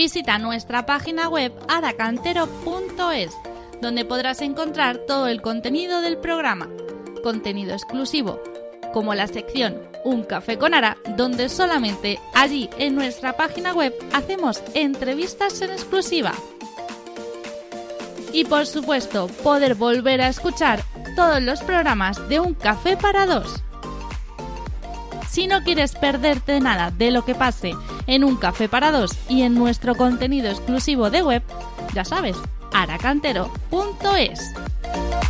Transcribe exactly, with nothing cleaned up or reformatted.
Visita nuestra página web aracantero punto es, donde podrás encontrar todo el contenido del programa, contenido exclusivo, como la sección Un Café con Ara, donde solamente allí en nuestra página web hacemos entrevistas en exclusiva. Y por supuesto, poder volver a escuchar todos los programas de Un Café para Dos. Si no quieres perderte nada de lo que pase en Un Café para Dos y en nuestro contenido exclusivo de web, ya sabes, aracantero punto es.